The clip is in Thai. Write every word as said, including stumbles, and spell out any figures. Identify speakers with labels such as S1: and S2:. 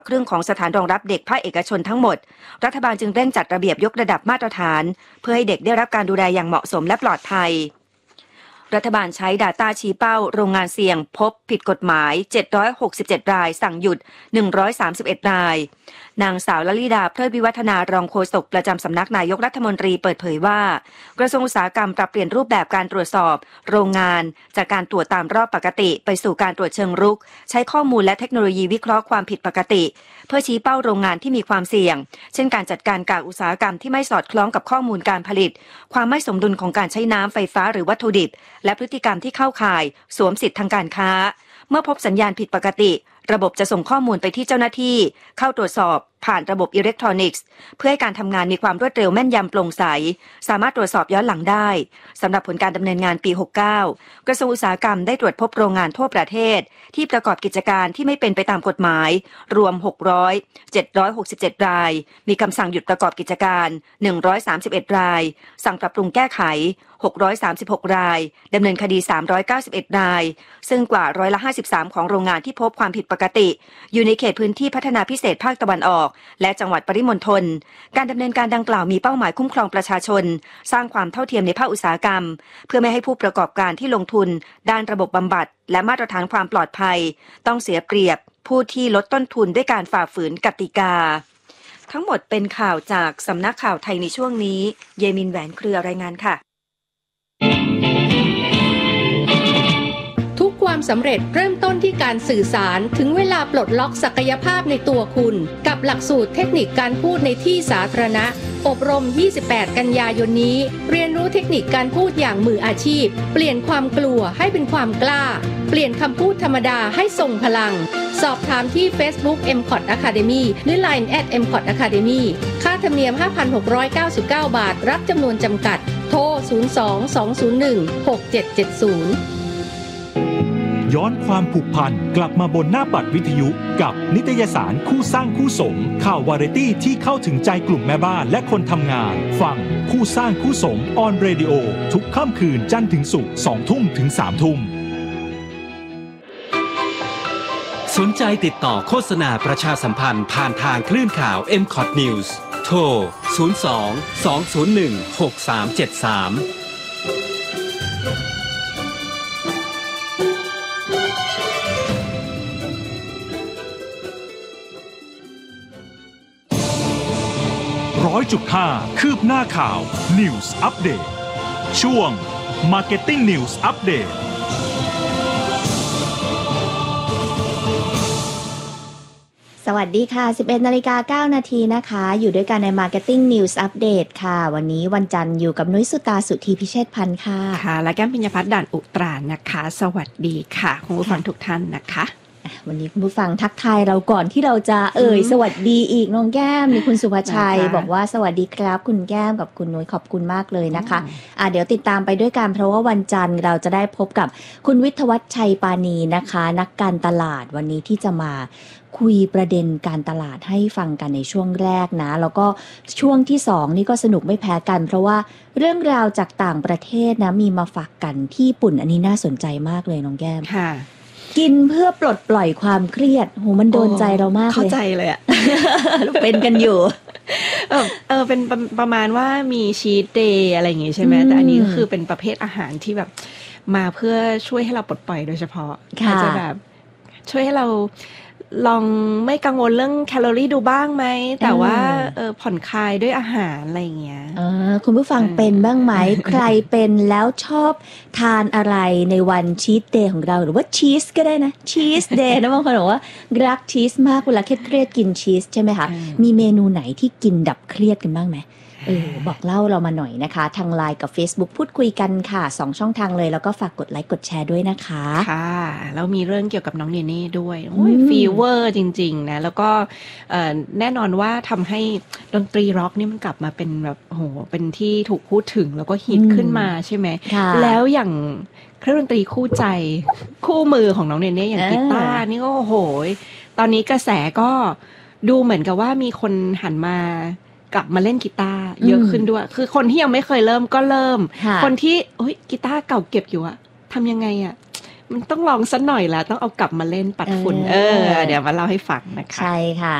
S1: เครื่องของสถานรองรับเด็กภาคเอกชนทั้งหมดรัฐบาลจึงเร่งจัดระเบียบยกระดับมาตรฐานเพื่อให้เด็กได้รับการดูแลอย่างเหมาะสมและปลอดภัยรัฐบาลใช้ Data ชี้เป้าโรงงานเสี่ยงพบผิดกฎหมายเจ็ดร้อยหกสิบเจ็ดรายสั่งหยุดหนึ่งร้อยสามสิบเอ็ดรายนางสาวลลิดาเพลิดวิวัฒนารองโฆษกประจำสำนักนายกรัฐมนตรีเปิดเผยว่ากระทรวงอุตสาหกรรมปรับเปลี่ยนรูปแบบการตรวจสอบโรงงานจากการตรวจตามรอบปกติไปสู่การตรวจเชิงรุกใช้ข้อมูลและเทคโนโลยีวิเคราะห์ความผิดปกติเพื่อชี้เป้าโรงงานที่มีความเสี่ยงเช่นการจัดการกากอุตสาหกรรมที่ไม่สอดคล้องกับข้อมูลการผลิตความไม่สมดุลของการใช้น้ำไฟฟ้าหรือวัตถุดิบและพฤติกรรมที่เข้าข่ายสวมสิทธิทางการค้าเมื่อพบสัญญาณผิดปกติระบบจะส่งข้อมูลไปที่เจ้าหน้าที่เข้าตรวจสอบผ่านระบบอิเล็กทรอนิกส์เพื่อให้การทำงานมีความรวดเร็วแม่นยำโปร่งใสสามารถตรวจสอบย้อนหลังได้สำหรับผลการดำเนินงานปีหกสิบเก้ากระทรวงอุตสาหกรรมได้ตรวจพบโรงงานทั่วประเทศที่ประกอบกิจการที่ไม่เป็นไปตามกฎหมายรวมหกร้อย เจ็ดร้อยหกสิบเจ็ดรายมีคำสั่งหยุดประกอบกิจการหนึ่งร้อยสามสิบเอ็ดรายสั่งปรับปรุงแก้ไขหกร้อยสามสิบหกรายดำเนินคดีสามร้อยเก้าสิบเอ็ดรายซึ่งกว่าร้อยละห้าสิบสามของโรงงานที่พบความผิดปกติอยู่ในเขตพื้นที่พัฒนาพิเศษภาคตะวันออกและจังหวัดปริมณฑลการดำเนินการดังกล่าวมีเป้าหมายคุ้มครองประชาชนสร้างความเท่าเทียมในภาคอุตสาหกรรมเพื่อไม่ให้ผู้ประกอบการที่ลงทุนด้านระบบบำบัดและมาตรฐานความปลอดภัยต้องเสียเปรียบผู้ที่ลดต้นทุนด้วยการฝ่าฝืนกติกาทั้งหมดเป็นข่าวจากสำนักข่าวไทยในช่วงนี้เยมินแหวนเครือรายงานค่ะ
S2: ทุกความสำเร็จเริ่มต้นที่การสื่อสารถึงเวลาปลดล็อกศักยภาพในตัวคุณกับหลักสูตรเทคนิคการพูดในที่สาธารณะอบรมยี่สิบแปดกันยายนนี้เรียนรู้เทคนิคการพูดอย่างมืออาชีพเปลี่ยนความกลัวให้เป็นความกล้าเปลี่ยนคำพูดธรรมดาให้ทรงพลังสอบถามที่ Facebook เอ็ม ซี โอ ที Academy หรือ ไลน์ แอท เอ็ม ซี โอ ที Academy ค่าธรรมเนียม ห้าพันหกร้อยเก้าสิบเก้า บาทรับจำนวนจำกัดโทรศูนย์ สอง สอง ศูนย์ หนึ่ง หก เจ็ด เจ็ด ศูนย์
S3: ย้อนความผูกพันกลับมาบนหน้าปัดวิทยุกับนิตยสารคู่สร้างคู่สมข่าววาไรตี้ที่เข้าถึงใจกลุ่มแม่บ้านและคนทำงานฟังคู่สร้างคู่สมออนเรดิโอทุกค่ำคืนจันทร์ถึงศุกร์สองทุ่มถึงสามทุ่ม
S4: สนใจติดต่อโฆษณาประชาสัมพันธ์ผ่านทางคลื่นข่าว เอ็ม ซี โอ ที News โทรศูนย์ สอง สอง ศูนย์ หนึ่ง หก สาม เจ็ด สาม
S3: ร้อยจุดห้าคืบหน้าข่าว News Update ช่วง Marketing News Update
S5: สวัสดีค่ะ สิบเอ็ดนาฬิกาเก้านาทีนะคะอยู่ด้วยกันใน Marketing News Update ค่ะวันนี้วันจันทร์อยู่กับนุ้ยสุตาสุธีพิเชษพันธ์ค่ะ
S6: ค่ะและแก้มปิญญพัฒน์ด่านอุตรานะคะสวัสดีค่ะคุณผู้ฟังทุกท่านนะคะ
S5: วันนี้คุณผู้ฟังทักทายเราก่อนที่เราจะเอ่ยสวัสดีอีกน้องแก้มมีคุณสุภชัยบอกว่าสวัสดีครับคุณแก้มกับคุณนุ้ยขอบคุณมากเลยนะคะอ่ะเดี๋ยวติดตามไปด้วยกันเพราะว่าวันจันทร์เราจะได้พบกับคุณวิทยวัฒน์ชัยปานีนะคะนักการตลาดวันนี้ที่จะมาคุยประเด็นการตลาดให้ฟังกันในช่วงแรกนะแล้วก็ช่วงที่สองนี่ก็สนุกไม่แพ้กันเพราะว่าเรื่องราวจากต่างประเทศนะมีมาฝากกันที่ญี่ปุ่นอันนี้น่าสนใจมากเลยน้องแก้ม
S6: ค่ะ
S5: กินเพื่อปลดปล่อยความเครียดโหมันโดนใจเรามากเลย
S6: เข้าใจเลยอ่ะ
S5: เป็นกันอยู่
S6: เออเออเป็นประมาณว่ามีชีทเดย์อะไรอย่างงี้ใช่ไหมแต่อันนี้ก็คือเป็นประเภทอาหารที่แบบมาเพื่อช่วยให้เราปลดปล่อยโดยเฉพาะอาจจะแบบช่วยให้เราลองไม่กังวลเรื่องแคลอรี่ดูบ้างไหมแต่ว่าเออผ่อนคลายด้วยอาหารอะไรอย่างเงี้ย
S5: คุณผู้ฟังเป็นบ้างไหม ใครเป็นแล้วชอบทานอะไรในวันชีทเดย์ของเราหรือว่าชีสก็ได้นะชีสเดย์นะบางคนบอกว่ารักชีสมากเวลาเครียดๆกินชีสใช่ไหมคะมีเมนูไหนที่กินดับเครียดกันบ้างไหมเออบอกเล่าเรามาหน่อยนะคะทาง ไลน์ กับ Facebook พูดคุยกันค่ะสองช่องทางเลยแล้วก็ฝากกดไลค์กดแชร์ด้วยนะคะ
S6: ค่ะแล้วมีเรื่องเกี่ยวกับน้องเนเน่ด้วยโอ้ยฟีเวอร์จริงๆนะแล้วก็แน่นอนว่าทำให้ดนตรีร็อกนี่มันกลับมาเป็นแบบโหเป็นที่ถูกพูดถึงแล้วก็ฮิตขึ้นมาใช่ไหมแล้วอย่างเครื่องดนตรีคู่ใจคู่มือของน้องเนเน่อย่างกีตาร์นี่ก็โหยตอนนี้กระแสก็ดูเหมือนกับว่ามีคนหันมากลับมาเล่นกีตาร์เยอะขึ้นด้วยคือคนที่ยังไม่เคยเริ่มก็เริ่มคนที่โอ๊ยกีตาร์เก่าเก็บอยู่อะทำยังไงอะมันต้องลองสักหน่อยแล้วต้องเอากลับมาเล่นปัดฝุ่น
S5: เอ
S6: เอ
S5: อ
S6: อ เดี๋ยวมาเล่าให้ฟังนะคะ
S5: ใช่ค่ะ